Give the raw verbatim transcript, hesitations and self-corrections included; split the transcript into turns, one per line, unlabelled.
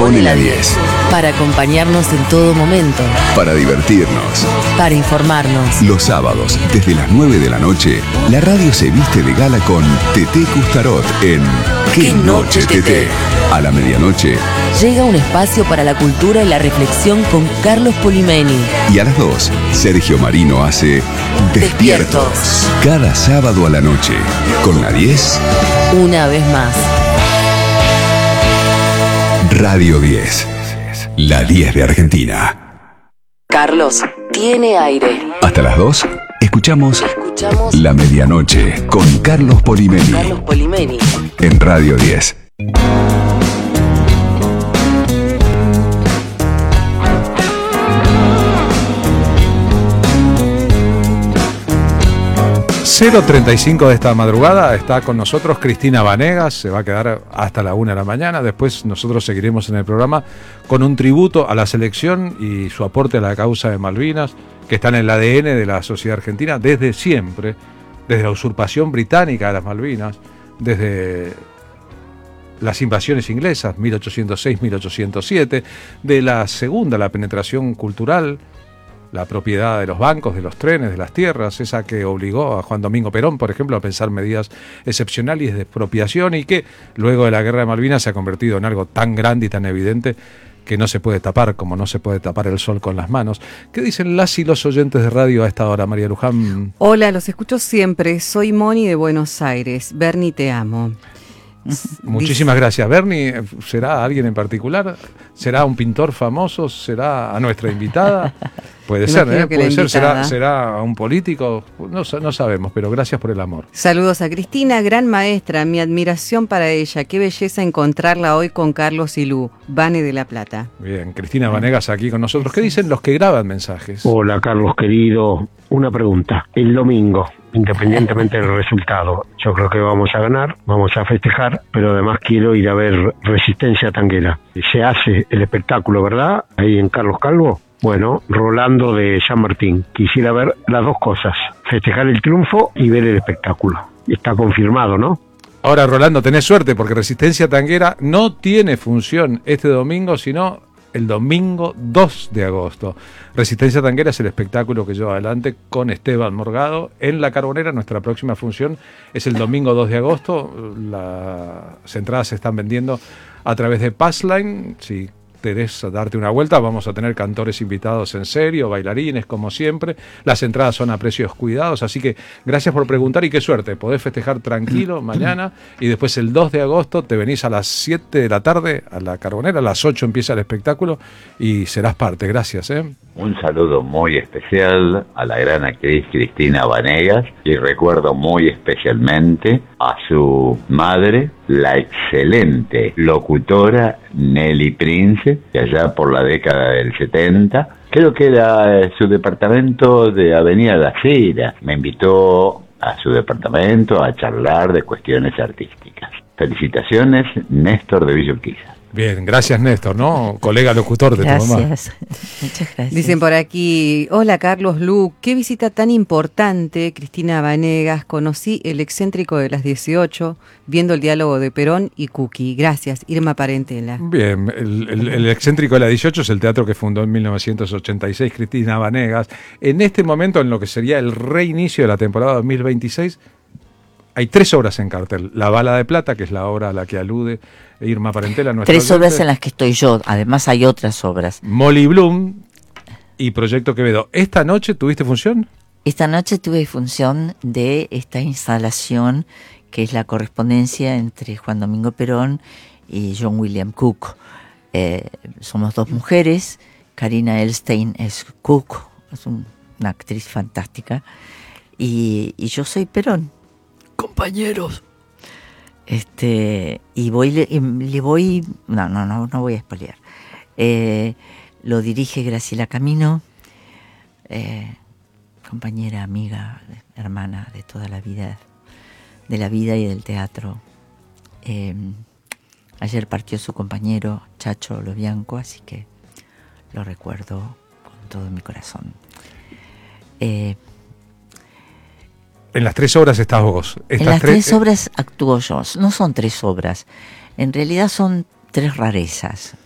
Pone la diez.
Para acompañarnos en todo momento.
Para divertirnos.
Para informarnos.
Los sábados, desde las nueve de la noche, la radio se viste de gala con Teté Custarot en ¿Qué, ¿Qué noche, noche Teté? A la medianoche
llega un espacio para la cultura y la reflexión con Carlos Polimeni.
Y a las dos, Sergio Marino hace Despiertos. Despiertos. Cada sábado a la noche, con la diez.
Una vez más.
Radio diez. La diez de Argentina.
Carlos tiene aire.
Hasta las dos, escuchamos,
escuchamos
La Medianoche con Carlos Polimeni.
Carlos Polimeni.
En Radio diez.
cero treinta y cinco de esta madrugada está con nosotros Cristina Vanegas, se va a quedar hasta la una de la mañana. Después nosotros seguiremos en el programa con un tributo a la selección y su aporte a la causa de Malvinas, que está en el A D N de la sociedad argentina desde siempre, desde la usurpación británica de las Malvinas, desde las invasiones inglesas, mil ochocientos seis a mil ochocientos siete, de la segunda, la penetración cultural, la propiedad de los bancos, de los trenes, de las tierras, esa que obligó a Juan Domingo Perón, por ejemplo, a pensar medidas excepcionales de expropiación y que luego de la Guerra de Malvinas se ha convertido en algo tan grande y tan evidente que no se puede tapar, como no se puede tapar el sol con las manos. ¿Qué dicen las y los oyentes de radio a esta hora, María Luján?
Hola, los escucho siempre. Soy Moni de Buenos Aires. Bernie, te amo.
Muchísimas gracias. Bernie, ¿será alguien en particular? ¿Será un pintor famoso? ¿Será a nuestra invitada? Puede ser, ¿eh? Puede ser. ¿Será, ¿Será un político? No, no sabemos, pero gracias por el amor.
Saludos a Cristina, gran maestra. Mi admiración para ella. Qué belleza encontrarla hoy con Carlos y Lu. Vane de la Plata.
Bien, Cristina Vanegas aquí con nosotros. ¿Qué dicen los que graban mensajes?
Hola, Carlos, querido. Una pregunta. El domingo, independientemente del resultado, yo creo que vamos a ganar, vamos a festejar, pero además quiero ir a ver Resistencia Tanguera. Se hace el espectáculo, ¿verdad? Ahí en Carlos Calvo. Bueno, Rolando de San Martín. Quisiera ver las dos cosas, festejar el triunfo y ver el espectáculo. Está confirmado, ¿no?
Ahora, Rolando, tenés suerte porque Resistencia Tanguera no tiene función este domingo, sino el domingo dos de agosto. Resistencia Tanguera es el espectáculo que lleva adelante con Esteban Morgado en La Carbonera. Nuestra próxima función es el domingo dos de agosto. Las entradas se están vendiendo a través de Passline. Si querés darte una vuelta, vamos a tener cantores invitados en serio, bailarines como siempre. Las entradas son a precios cuidados, así que gracias por preguntar y qué suerte. Podés festejar tranquilo mañana y después el dos de agosto te venís a las siete de la tarde a La Carbonera, a las ocho empieza el espectáculo y serás parte. Gracias, ¿eh?
Un saludo muy especial a la gran actriz Cristina Vanegas y recuerdo muy especialmente a su madre, la excelente locutora Nelly Prince, que allá por la década del setenta, creo que era su departamento de Avenida La Cera, me invitó a su departamento a charlar de cuestiones artísticas. Felicitaciones, Néstor de Villa Urquiza.
Bien, gracias Néstor, ¿no? Colega locutor de
gracias.
tu mamá.
Muchas gracias. Dicen por aquí, hola Carlos, Lu, qué visita tan importante, Cristina Vanegas. Conocí El excéntrico de las dieciocho, viendo el diálogo de Perón y Cookie. Gracias, Irma Parentela.
Bien, el, el, el excéntrico de las dieciocho es el teatro que fundó en mil novecientos ochenta y seis Cristina Vanegas. En este momento, en lo que sería el reinicio de la temporada dos mil veintiséis, hay tres obras en cartel. La Bala de Plata, que es la obra a la que alude Irma Parentela. Nuestra
tres oyente. Obras en las que estoy yo. Además hay otras obras.
Molly Bloom y Proyecto Quevedo. ¿Esta noche tuviste función?
Esta noche tuve función de esta instalación que es la correspondencia entre Juan Domingo Perón y John William Cook. Eh, somos dos mujeres. Karina Elstein es Cook, es un, una actriz fantástica. Y, y yo soy Perón. Compañeros. Este, y voy, le, le voy, no, no, no, no voy a spoilear. Eh, lo dirige Graciela Camino, eh, compañera, amiga, hermana de toda la vida, de la vida y del teatro. Eh, ayer partió su compañero Chacho Lobianco, así que lo recuerdo con todo mi corazón. Eh,
En las tres obras estás vos. Estas
en las
tres,
tres obras actúo yo. No son tres obras. En realidad son tres rarezas.